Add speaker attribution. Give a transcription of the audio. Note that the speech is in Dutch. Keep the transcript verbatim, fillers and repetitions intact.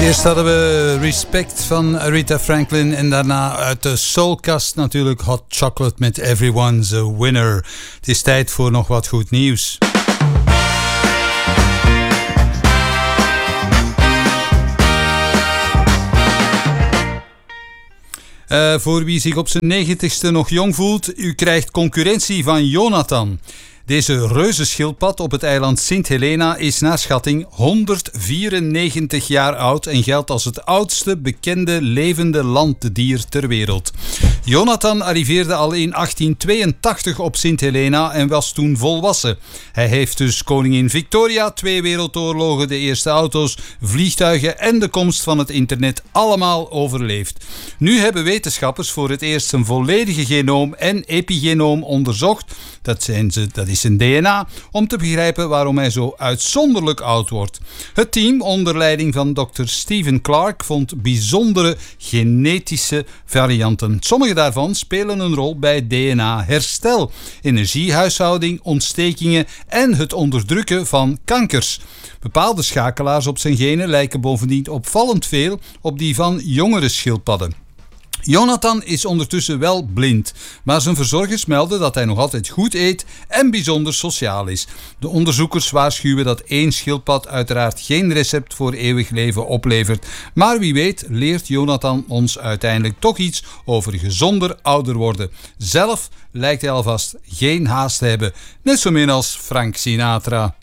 Speaker 1: Eerst hadden we Respect van Aretha Franklin en daarna uit de soulkast natuurlijk Hot Chocolate met Everyone's a Winner. Het is tijd voor nog wat goed nieuws. Uh, voor wie zich op zijn negentigste nog jong voelt, u krijgt concurrentie van Jonathan. Deze reuzenschildpad op het eiland Sint Helena is naar schatting honderdvierennegentig jaar oud en geldt als het oudste bekende levende landdier ter wereld. Jonathan arriveerde al in achttien tweeëntachtig op Sint Helena en was toen volwassen. Hij heeft dus koningin Victoria, twee wereldoorlogen, de eerste auto's, vliegtuigen en de komst van het internet allemaal overleefd. Nu hebben wetenschappers voor het eerst zijn volledige genoom en epigenoom onderzocht. Dat, zijn ze, dat is zijn D N A, om te begrijpen waarom hij zo uitzonderlijk oud wordt. Het team onder leiding van dokter Stephen Clark vond bijzondere genetische varianten. Sommige daarvan spelen een rol bij D N A-herstel, energiehuishouding, ontstekingen en het onderdrukken van kankers. Bepaalde schakelaars op zijn genen lijken bovendien opvallend veel op die van jongere schildpadden. Jonathan is ondertussen wel blind, maar zijn verzorgers melden dat hij nog altijd goed eet en bijzonder sociaal is. De onderzoekers waarschuwen dat één schildpad uiteraard geen recept voor eeuwig leven oplevert. Maar wie weet leert Jonathan ons uiteindelijk toch iets over gezonder ouder worden. Zelf lijkt hij alvast geen haast te hebben, net zo min als Frank Sinatra.